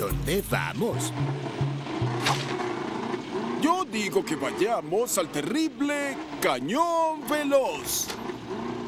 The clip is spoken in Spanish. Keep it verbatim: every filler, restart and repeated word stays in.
dónde vamos? Yo digo que vayamos al terrible Cañón Veloz.